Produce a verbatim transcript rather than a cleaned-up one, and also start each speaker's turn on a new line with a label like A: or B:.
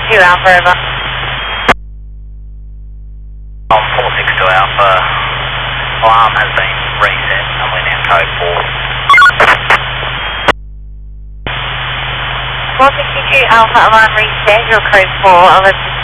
A: two Alpha, over.
B: On four six two Alpha, alarm has been reset and we're now code four.
A: four six two Alpha, alarm reset, your code four, eleven